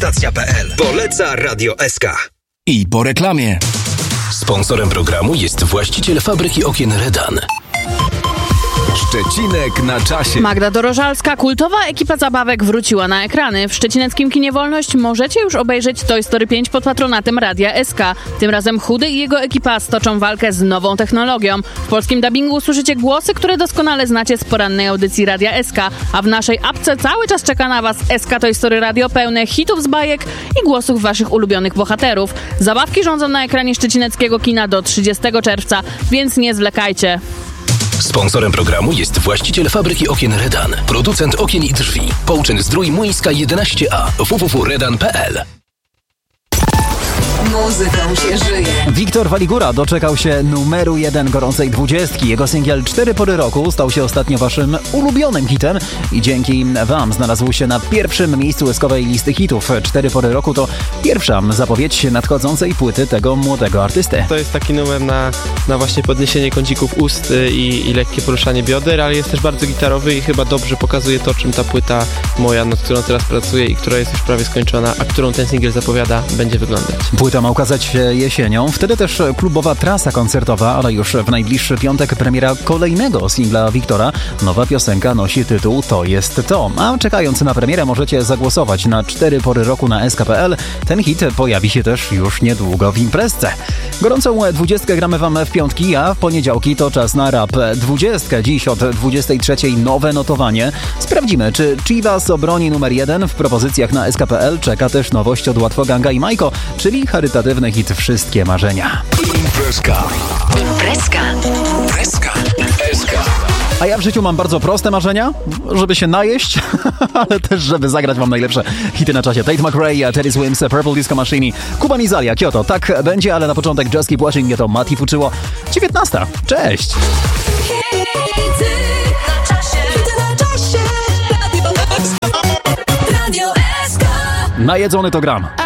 Stacja.pl. Poleca Radio SK. I po reklamie. Sponsorem programu jest właściciel fabryki okien Redan. Szczecinek na czasie. Magda Dorożalska, kultowa ekipa zabawek wróciła na ekrany. W szczecineckim kinie Wolność możecie już obejrzeć Toy Story 5 pod patronatem Radia SK. Tym razem Chudy i jego ekipa stoczą walkę z nową technologią. W polskim dubbingu usłyszycie głosy, które doskonale znacie z porannej audycji Radia SK, a w naszej apce cały czas czeka na Was SK Toy Story Radio pełne hitów z bajek i głosów waszych ulubionych bohaterów. Zabawki rządzą na ekranie szczecineckiego kina do 30 czerwca, więc nie zwlekajcie. Sponsorem programu jest właściciel fabryki okien Redan. Producent okien i drzwi. Połczyn-Zdrój Młyńska 11A. www.redan.pl. Muzyką się żyje. Wiktor Waligura doczekał się numeru 1 gorącej 20. Jego singiel 4 pory roku stał się ostatnio waszym ulubionym hitem i dzięki wam znalazł się na pierwszym miejscu eskowej listy hitów. 4 pory roku to pierwsza zapowiedź nadchodzącej płyty tego młodego artysty. To jest taki numer na właśnie podniesienie kącików ust i lekkie poruszanie bioder, ale jest też bardzo gitarowy i chyba dobrze pokazuje to, czym ta płyta moja, nad którą teraz pracuję i która jest już prawie skończona, a którą ten singiel zapowiada, będzie wyglądać. Płyta ma ukazać się jesienią, wtedy też klubowa trasa koncertowa, ale już w najbliższy piątek premiera kolejnego singla Wiktora. Nowa piosenka nosi tytuł To jest to. A czekając na premierę możecie zagłosować na 4 pory roku na sk.pl. Ten hit pojawi się też już niedługo w imprezce. Gorącą 20 gramy wam w piątki, a w poniedziałki to czas na Rap 20. Dziś od 23 nowe notowanie. Sprawdzimy, czy Chivas obroni numer 1 w propozycjach na sk.pl. Czeka też nowość od Łatwoganga i Majko, czyli charytatywny hit Wszystkie marzenia. Imprezka. A ja w życiu mam bardzo proste marzenia, żeby się najeść, ale też żeby zagrać wam najlepsze hity na czasie. Tate McRae, Teddy Swims, Purple Disco Machine, Kuba Mizalia, Kyoto. Tak będzie, ale na początek Just Keep Watching Me, to Mati Fuczyło. 19. Cześć! Najedzony to gram.